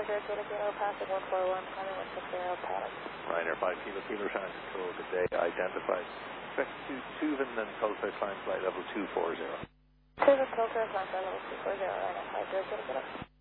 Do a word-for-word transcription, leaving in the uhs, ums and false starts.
five zero kilo kilo, passing one four one, climbing one six zero, paddock. Ryanair five kilo kilo, Shannon Control, good day, identified. Expect to Tuvan and Tulsa, climb flight level two four zero. Tuvan, Tulsa, climb flight level two four zero, Ryanair five zero kilo kilo.